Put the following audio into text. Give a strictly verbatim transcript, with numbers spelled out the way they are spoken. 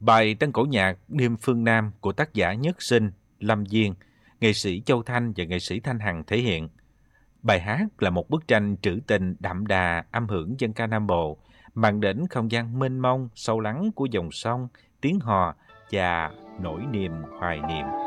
Bài Tân cổ nhạc Đêm phương Nam của tác giả Nhất Sinh, Lâm Duyên, nghệ sĩ Châu Thanh và nghệ sĩ Thanh Hằng thể hiện. Bài hát là một bức tranh trữ tình đậm đà âm hưởng dân ca Nam Bộ, mang đến không gian mênh mông, sâu lắng của dòng sông, tiếng hò và nỗi niềm hoài niệm.